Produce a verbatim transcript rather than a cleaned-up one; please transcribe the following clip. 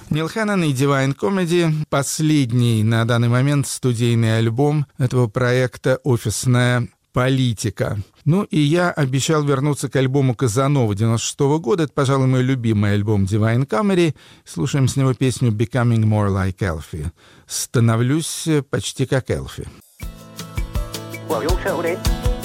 Нил Хэннон и Divine Comedy — последний на данный момент студийный альбом этого проекта «Офисная политика». Ну и я обещал вернуться к альбому Казанова девяносто шестого года. Это, пожалуй, мой любимый альбом Divine Comedy. Слушаем с него песню «Becoming More Like Elfie». «Становлюсь почти как Элфи». Well, you all settled in?